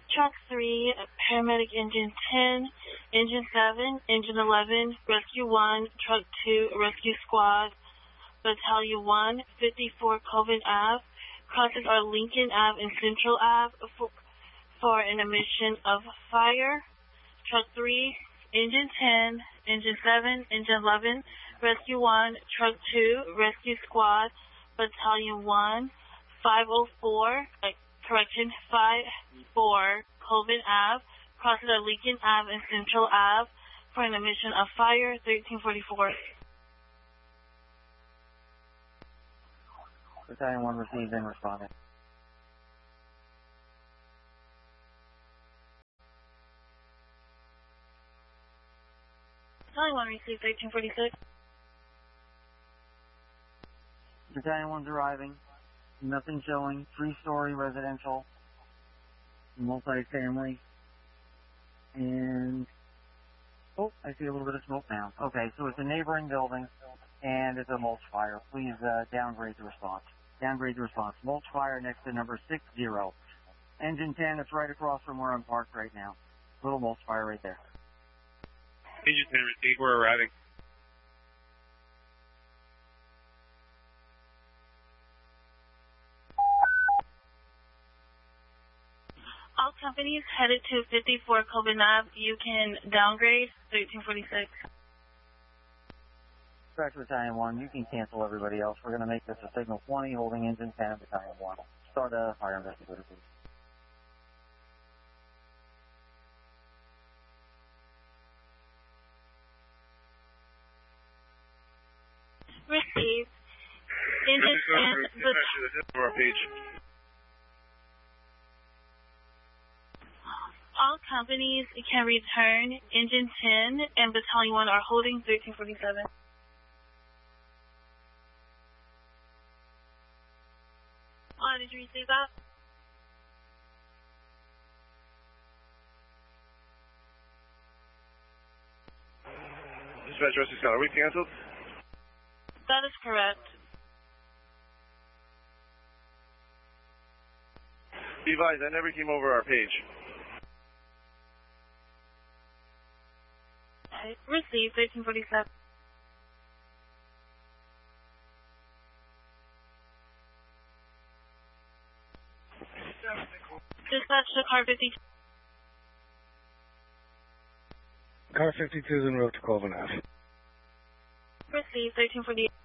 Truck 3, Paramedic Engine 10, Engine 7, Engine 11, Rescue 1, Truck 2, Rescue Squad, Battalion 1, 54 Colvin Ave, crosses our Lincoln Ave and Central Ave for an emission of fire. Truck 3, Engine 10, Engine 7, Engine 11, Rescue 1, Truck 2, Rescue Squad, Battalion 1, 504, 54 Colvin Ave, crosses our Lincoln Ave and Central Ave for an emission of fire, 1344. Battalion 1 received and responded. Battalion 1 received 1346. Battalion 1's arriving. Nothing showing. 3-story residential. Multi-family. And, oh, I see a little bit of smoke now. Okay, so it's a neighboring building, and it's a mulch fire. Please downgrade the response. Downgrade the response. Mulch fire next to number 60. Engine 10, it's right across from where I'm parked right now. Little mulch fire right there. Engine 10 received, we're arriving. All companies headed to 54 Colvin Ave, you can downgrade 1346. Dispatch Battalion 1, you can cancel everybody else. We're going to make this a signal 20, holding engine 10 of Battalion 1. Start a fire investigator, please. Received. Engine 10, our page. all companies can return. Engine 10 and Battalion 1 are holding 1347. Did you receive that? Dispatch Rescue Squad, are we canceled? That is correct. Be advised, I never came over our page. Okay. Received 1347. Dispatch to car 52. Car 52 is en route to Colvin Ave. Received 1348.